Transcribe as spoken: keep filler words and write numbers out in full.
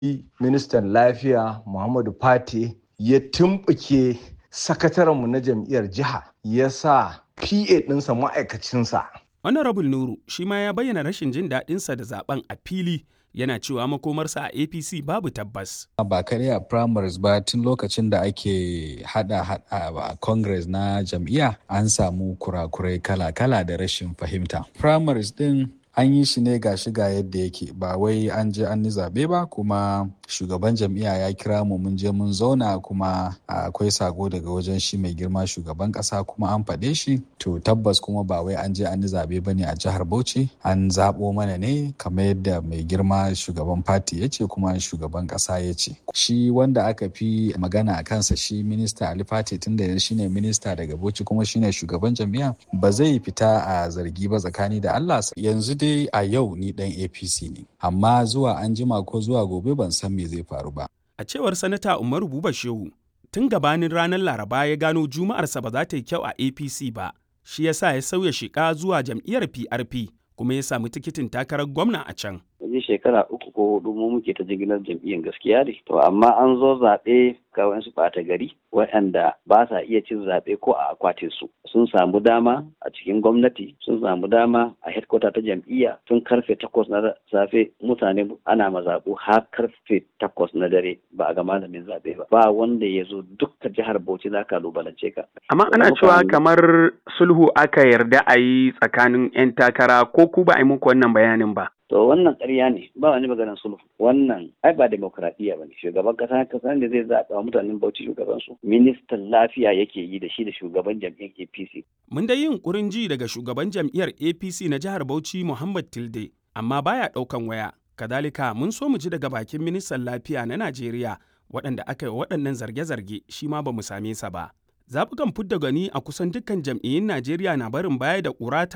Ministan Lafiya Muhammadu Fate ya tumɓuke sakatarenmu na jam'iyyar jiha ya sa P A ɗinsa ma'aikacinsa. Honorable Nuru shi ma ya bayyana rashin jin daɗinsa da zaben a fili, yana cewa makomarsa a A P C babu tabbas. Ba kare a primaries ba, tun lokacin da ake hada a congress na jam'iyya an samu kurakurai kala-kala da rashin fahimta. Primaries din an yi shi ne ga shiga yadda yake, ba wai an je an yi zaɓe ba, kuma shugaban jam'iyya ya kira mu mun je mun zauna, kuma akwai sako daga wajen shi mai girma shugaban ƙasa kuma an faɗe shi. To tabbas kuma ba wai an je an yi zaɓe ba ne a jihar Bauchi, an zaɓo mana ne kamar yadda mai girma shugaban fati ya ce kuma shugaban ƙasa ya ce. Shi wanda aka fi magana a kansa shi minista Ali Fati, tunda yanzu shine minista daga Bauchi kuma shine shugaban jam'iyya, ba zai fita a zargi ba tsakani da Allah. Yanzu dai a yau ni dan A P C ne, amma zuwa an jima ko zuwa gobe ban san me zai faru ba. A cewar Sanata Umaru Buba Shehu, tun gabanin ranar Laraba ya gano Juma'arsa ba za ta yi kyau a A P C ba, shi yasa ya sauya sheƙa zuwa jam'iyyar P R P kuma ya samu tikitin takarar gwamna a can. Waje shekara uku ko hudu mu muke ta jigilar jam'iyyar gaskiya ne. To amma an zo zaɓe ga wasu ɓata gari waɗanda ba sa iya cin zaɓe ko a akwatin su. Sun samu dama a cikin gwamnati, sun samu dama a headquarter ta jam'iyya tun karfe takwas na safe, mutane ana mazaɓu har karfe takwas na dare ba a ga malamin zaɓe ba. Ba wanda ya zo dukka jihar Bauchi za ka lubalance ka. Amma ana cewa kamar sulhu aka yarda a yi tsakanin 'yan takara, ko ku ba a yi muku wannan bayanin ba? To wannan ƙarya ne, ba wani maganar sulhu. Wannan ai ba demokradiyya ba ne. Shugaban ƙasa kasa ne zai zaɓa wa mutanen Bauchi shugabansu. Ministan lafiya yake yi da shi da shugaban jam'iyyar A P C. Mun dai yin ƙurin ji daga shugaban jam'iyyar A P C na jihar Bauchi Muhammad Tilde, amma baya ɗaukan waya. Kadalika mun so mu ji daga bakin ministan lafiya na Najeriya waɗanda aka yi waɗannan zarge-zarge, shi ma ba mu same sa ba. Zaɓukan fidda gani a kusan dukkan jam'iyyun Najeriya na barin baya da ƙura